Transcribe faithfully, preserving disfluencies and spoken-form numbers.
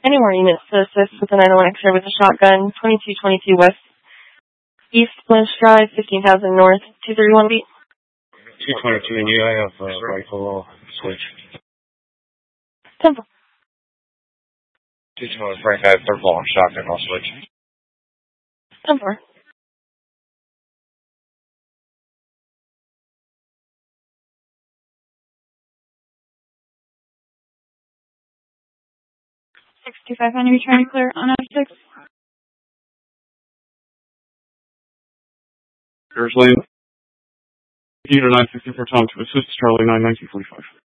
Any more units to assist with the nine one X-ray with a shotgun, twenty-two twenty-two West East Blanche Drive, fifteen thousand North, two thirty-one beat. two twenty-two, and you, I have a rifle switch. Temple. two twenty, Frank, I have third long shotgun, I'll switch. Temple. sixty-five hundred, you trying to clear on F six? There's lane. Peter nine sixty-four Tom to assist Charlie nine nineteen forty-five.